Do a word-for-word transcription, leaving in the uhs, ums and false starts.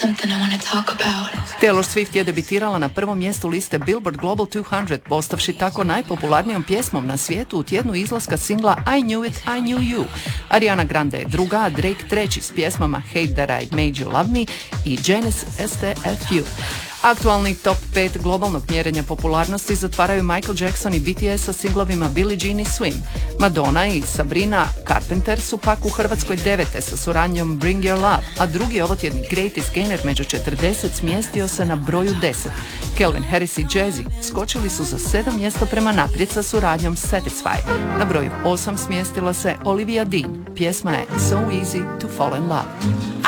Taylor Swift je debitirala na prvom mjestu liste Billboard Global dvjesto, postavši tako najpopularnijom pjesmom na svijetu u tjednu izlaska singla I Knew It, I Knew You. Ariana Grande je druga, a Drake treći s pjesmama Hate That I Made You Love Me i Janice S T F U. Aktualni top pet globalnog mjerenja popularnosti zatvaraju Michael Jackson i B T S sa singlovima Billie Jean i Swim. Madonna i Sabrina Carpenter su pak u Hrvatskoj devete sa suradnjom Bring Your Love, a drugi ovotjedni Greatest Gainer među četrdeset smjestio se na broju deset. Calvin Harris i Jay-Z skočili su za sedam mjesta prema naprijed sa suradnjom Satisfy. Na broju osam smjestila se Olivia Dean. Pjesma je So Easy to Fall in Love.